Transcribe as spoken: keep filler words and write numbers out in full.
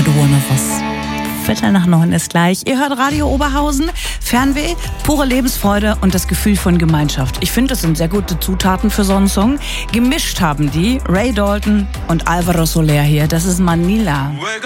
du One of Us. Viertel nach neun ist gleich. Ihr hört Radio Oberhausen, Fernweh, pure Lebensfreude und das Gefühl von Gemeinschaft. Ich finde, das sind sehr gute Zutaten für so einen Song. Gemischt haben die Ray Dalton und Alvaro Soler hier. Das ist Manila.